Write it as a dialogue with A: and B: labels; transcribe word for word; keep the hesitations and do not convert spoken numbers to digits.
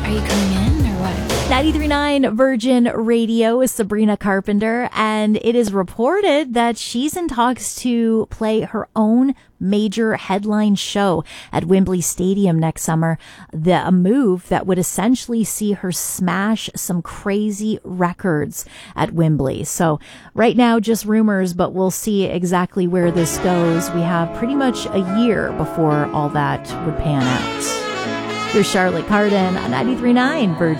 A: Are you coming in or what?
B: ninety-three point nine Virgin Radio is Sabrina Carpenter, and it is reported that she's in talks to play her own major headline show at Wembley Stadium next summer. The, a move that would essentially see her smash some crazy records at Wembley. So right now, just rumors, but we'll see exactly where this goes. We have pretty much a year before all that would pan out. Here's Charlotte Cardin on ninety-three point nine Virgin.